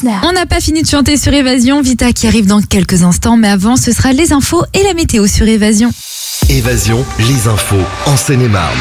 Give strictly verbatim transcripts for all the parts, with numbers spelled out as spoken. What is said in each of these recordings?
Elsner. On n'a pas fini de chanter sur Évasion. Vita qui arrive dans quelques instants, mais avant, ce sera les infos et la météo sur Évasion. Évasion, les infos en Seine-et-Marne.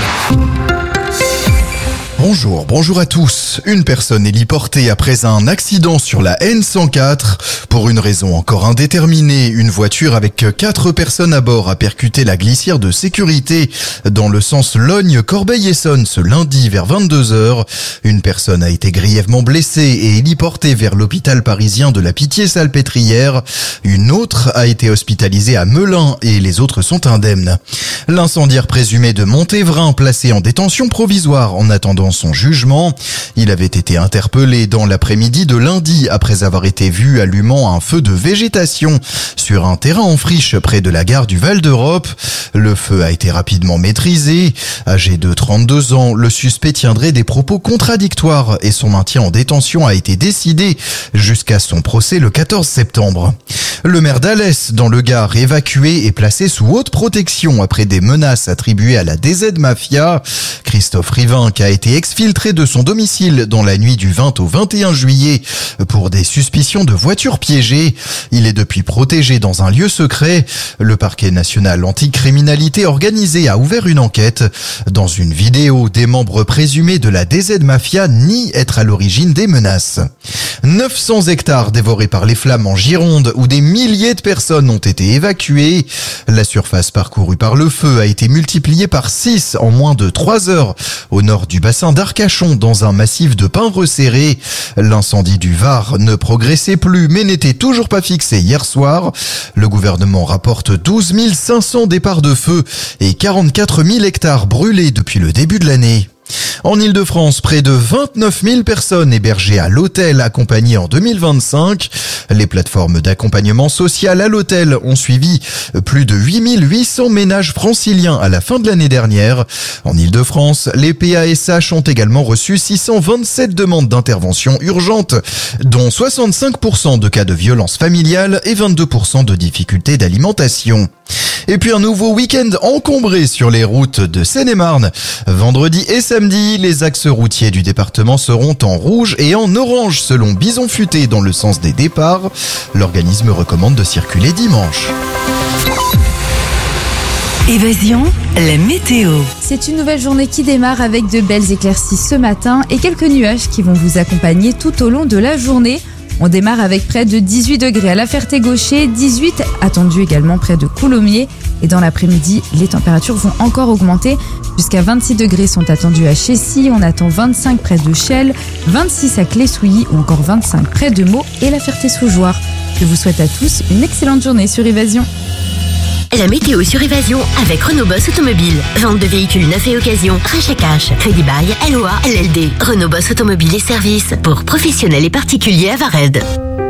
Bonjour, bonjour à tous. Une personne héliportée après un accident sur la N cent quatre. Pour une raison encore indéterminée, une voiture avec quatre personnes à bord a percuté la glissière de sécurité dans le sens Logne-Corbeil-Essonnes ce lundi vers vingt-deux heures. Une personne a été grièvement blessée et héliportée vers l'hôpital parisien de la Pitié-Salpêtrière. Une autre a été hospitalisée à Melun et les autres sont indemnes. L'incendiaire présumé de Montévrain, placé en détention provisoire en attendant son jugement. Il avait été interpellé dans l'après-midi de lundi après avoir été vu allumant un feu de végétation sur un terrain en friche près de la gare du Val d'Europe. Le feu a été rapidement maîtrisé. Âgé de trente-deux ans, le suspect tiendrait des propos contradictoires et son maintien en détention a été décidé jusqu'à son procès le quatorze septembre. Le maire d'Alès, dans le Gard, évacué et placé sous haute protection après des menaces attribuées à la D Z Mafia. Christophe Rivinck a été exfiltré de son domicile dans la nuit du vingt au vingt et un juillet pour des suspicions de voitures piégées. Il est depuis protégé dans un lieu secret. Le parquet national anticriminalité organisée a ouvert une enquête. Dans une vidéo, des membres présumés de la D Z Mafia nient être à l'origine des menaces. neuf cents hectares dévorés par les flammes en Gironde où des milliers de personnes ont été évacuées. La surface parcourue par le feu a été multipliée par six en moins de trois heures au nord du bassin d'Arcachon dans un massif de pins resserré. L'incendie du Var ne progressait plus mais n'était toujours pas fixé hier soir. Le gouvernement rapporte douze mille cinq cents départs de feu et quarante-quatre mille hectares brûlés depuis le début de l'année. En Île-de-France, près de vingt-neuf mille personnes hébergées à l'hôtel accompagnées en deux mille vingt-cinq. Les plateformes d'accompagnement social à l'hôtel ont suivi plus de huit mille huit cents ménages franciliens à la fin de l'année dernière. En Île-de-France, les P A S H ont également reçu six cent vingt-sept demandes d'intervention urgente, dont soixante-cinq pour cent de cas de violence familiale et vingt-deux pour cent de difficultés d'alimentation. Et puis un nouveau week-end encombré sur les routes de Seine-et-Marne. Vendredi et samedi, les axes routiers du département seront en rouge et en orange selon Bison Futé dans le sens des départs. L'organisme recommande de circuler dimanche. Évasion, la météo. C'est une nouvelle journée qui démarre avec de belles éclaircies ce matin et quelques nuages qui vont vous accompagner tout au long de la journée. On démarre avec près de dix-huit degrés à la Ferté-Gaucher, dix-huit attendus également près de Coulommiers. Et dans l'après-midi, les températures vont encore augmenter. Jusqu'à vingt-six degrés sont attendus à Chessy, on attend vingt-cinq près de Chelles, vingt-six à Clé-Souilly ou encore vingt-cinq près de Meaux et la Ferté-Sous-Jouarre. Je vous souhaite à tous une excellente journée sur Évasion. La météo sur Évasion avec Renault Boss Automobile. Vente de véhicules neufs et occasion, rachat cash, crédit bail, L O A, L L D. Renault Boss Automobile et services pour professionnels et particuliers à Vared.